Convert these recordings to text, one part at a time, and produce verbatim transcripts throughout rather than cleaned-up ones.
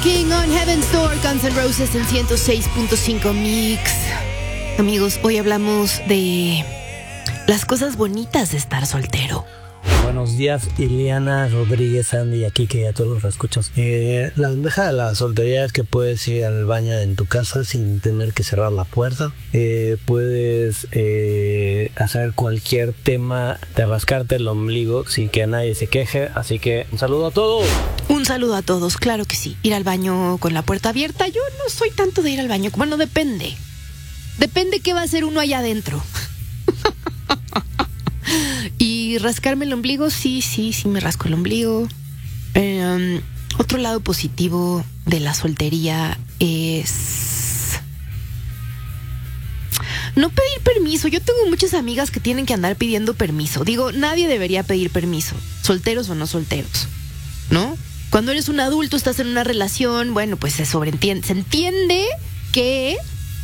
Knocking on Heaven's Door, Guns N' Roses en ciento seis punto cinco Mix. Amigos, hoy hablamos de las cosas bonitas de estar soltero. Buenos días, Ileana Rodríguez, Andy, aquí que a todos los escuchas. Eh, la ventaja de la soltería es que puedes ir al baño en tu casa sin tener que cerrar la puerta. Eh, puedes eh, hacer cualquier tema de rascarte el ombligo sin que nadie se queje. Así que un saludo a todos. Un saludo a todos, claro que sí. Ir al baño con la puerta abierta, yo no soy tanto de ir al baño. Bueno, depende. Depende qué va a hacer uno allá adentro. Y rascarme el ombligo, sí, sí, sí me rasco el ombligo. Eh, otro lado positivo de la soltería es no pedir permiso. Yo tengo muchas amigas que tienen que andar pidiendo permiso. Digo, nadie debería pedir permiso, solteros o no solteros, ¿no? Cuando eres un adulto, estás en una relación, bueno, pues se sobreentiende, se entiende que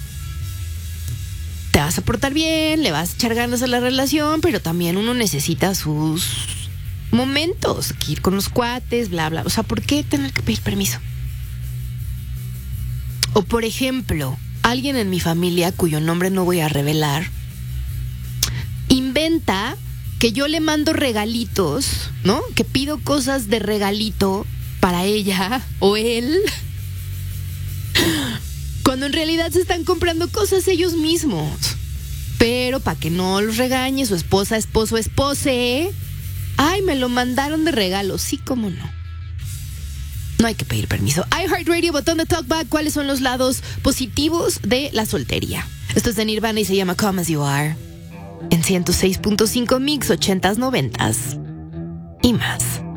te vas a portar bien, le vas a echar ganas a la relación, pero también uno necesita sus momentos, que ir con los cuates, bla, bla. O sea, ¿por qué tener que pedir permiso? O, por ejemplo, alguien en mi familia, cuyo nombre no voy a revelar, inventa que yo le mando regalitos, ¿no? Que pido cosas de regalito para ella o él, cuando en realidad se están comprando cosas ellos mismos. Pero para que no los regañe su esposa, esposo, espose, ay, me lo mandaron de regalo. Sí, cómo no. No hay que pedir permiso. iHeartRadio, botón de talkback. ¿Cuáles son los lados positivos de la soltería? Esto es de Nirvana y se llama Come As You Are. En ciento seis punto cinco Mix, ochentas, noventas y más.